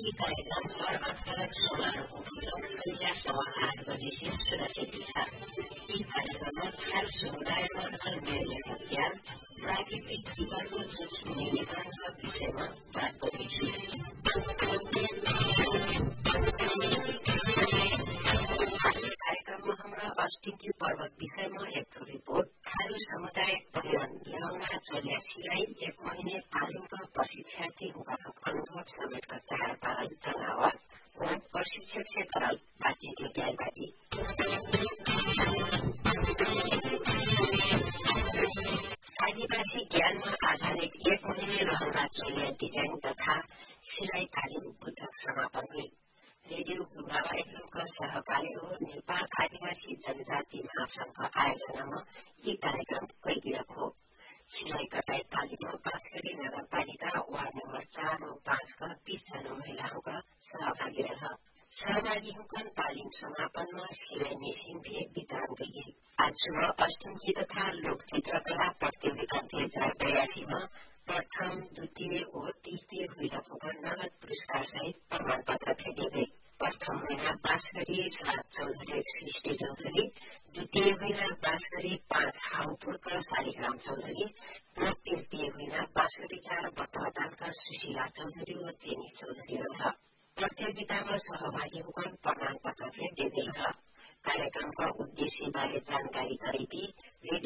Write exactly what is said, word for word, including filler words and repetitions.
यी कार्यक्रम हर हप्ता सोमबारको बिहान सन्ध्या सवा आठ बजेपछि सुरक्षित हुन्छ। यी कार्यक्रममा थारू समुदायमा अन्य ज्ञान प्राकृतिक जीवनको जोखिम न्यूनीकरणका विषयमा बात गर्नेछु। आजको कार्यक्रममा हाम्रा अष्टिकी पर्वत विषयमा एक रिपोर्ट, थारू समुदाय पहिरन लेहंगा चोलिया सिलाई एक महीने तालिमका प्रशिक्षार्थी हुँदा अनुभव समेटका तयार पारल जनावर व प्रशिक्षक से तरल बातचीत ज्ञानबाजी। आदिवासी ज्ञानमा आधारित एक महीने लहंगा चोलिया डिजाइन तथा सिलाई तालिम बैठक समापन हुई। रेडियो गुम्बावा एफएमका सहकारी हो नेपाल आदिवासी जनजाति महासंघका आयोजनामा यी कार्यक्रम कैदिरक हो। सिलाई कटाई तालिममा बाँसगढी नगरपालिका वार्ड नम्बर चार और पाँचका बीसजना महिलाहरूका सहभागी रह सहभागी हुकन तालिम समापनमा सिलाई मेसिन भेट वितरण गरिए। आज सुबह अष्टमी तथा लोकचित्रकला प्रतियोगिता दुई हजार बयासीमा प्रथम द्वितीय और तृतीय हुइला पुगन नगद पुरस्कार सहित प्रमाण पत्र भेटे। प्रथम महिला बाँसगढी सात चौधरी सृष्टि चौधरी, द्वितीय महिला बाँसगढी पाँच हाउपुरका शालिग्राम चौधरी र तृतीय महिला बाँसगढी चार बटवदानका सुशीला चौधरी व चेनी चौधरी रह प्रतियोगितामा सहभागी हुकन प्रमाण पत्र भेट दिँदै रह। कार्यक्रमका उद्देश्य बारे जानकारी गरेकी